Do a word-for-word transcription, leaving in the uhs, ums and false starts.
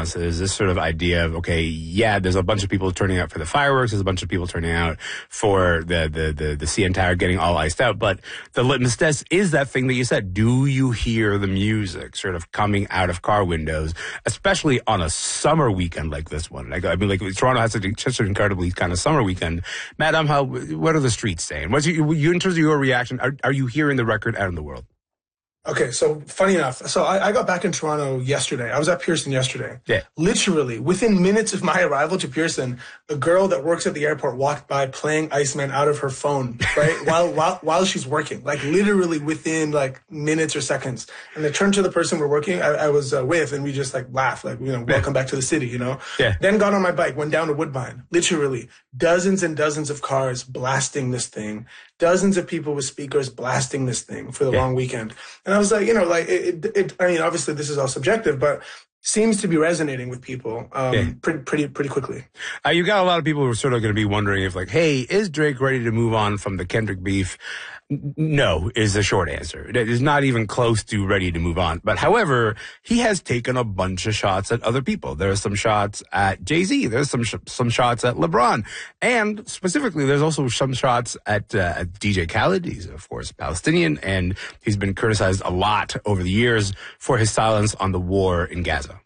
nuances, this sort of idea of, okay, yeah, there's a bunch of people turning out for the fireworks, there's a bunch of people turning out for the, the, the, the C N Tower getting all iced out, but the litmus test is that thing that you said. Do you hear the music sort of coming out of car windows, especially on a summer weekend like this one? Like, I mean, like, Toronto has such, a, such an incredibly kind of summer weekend. Madam, how, what are the streets saying? What's you, you in terms of your reaction, are, are you hearing the record out in the world? Okay, so funny enough, so I, I got back in Toronto yesterday. I was at Pearson yesterday. Yeah. Literally, within minutes of my arrival to Pearson, a girl that works at the airport walked by playing Iceman out of her phone, right? while while while she's working. Like, literally within, like, minutes or seconds. And I turned to the person we're working, I, I was uh, with, and we just, like, laughed. Like, you know, welcome back to the city, you know? Yeah. Then got on my bike, went down to Woodbine. Literally, dozens and dozens of cars blasting this thing. Dozens of people with speakers blasting this thing for the yeah. long weekend. And I was like, you know, like, it, it, it, I mean, obviously this is all subjective, but seems to be resonating with people um, yeah. pretty, pretty, pretty quickly. Uh, you got a lot of people who are sort of going to be wondering if, like, hey, is Drake ready to move on from the Kendrick beef? No, is the short answer. It is not even close to ready to move on. But however, he has taken a bunch of shots at other people. There are some shots at Jay-Z. There's some sh- some shots at LeBron. And specifically, there's also some shots at, uh, at D J Khaled. He's, of course, Palestinian, and he's been criticized a lot over the years for his silence on the war in Gaza.